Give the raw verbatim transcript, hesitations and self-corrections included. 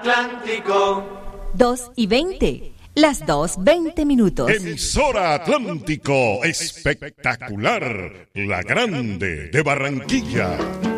Atlántico. Dos y veinte. Las dos, veinte minutos. Emisora Atlántico, espectacular, la grande de Barranquilla.